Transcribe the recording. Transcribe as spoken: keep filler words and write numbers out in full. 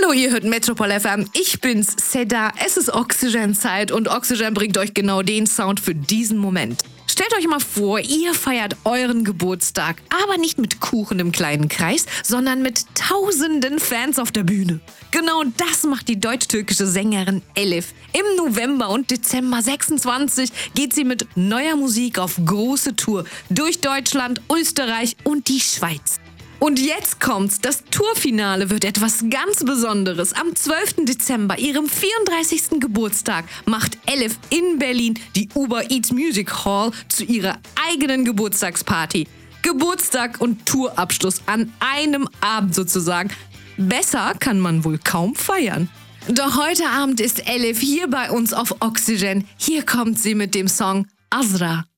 Hallo, ihr hört Metropol F M. Ich bin's, Seda. Es ist Oxygen-Zeit und Oxygen bringt euch genau den Sound für diesen Moment. Stellt euch mal vor, ihr feiert euren Geburtstag, aber nicht mit Kuchen im kleinen Kreis, sondern mit tausenden Fans auf der Bühne. Genau das macht die deutsch-türkische Sängerin Elif. Im November und Dezember sechsundzwanzig geht sie mit neuer Musik auf große Tour durch Deutschland, Österreich und die Schweiz. Und jetzt kommt's, das Tourfinale wird etwas ganz Besonderes. Am zwölften Dezember, ihrem vierunddreißigsten Geburtstag, macht Elif in Berlin die Uber Eats Music Hall zu ihrer eigenen Geburtstagsparty. Geburtstag und Tourabschluss an einem Abend sozusagen. Besser kann man wohl kaum feiern. Doch heute Abend ist Elif hier bei uns auf Oxygen. Hier kommt sie mit dem Song Azra.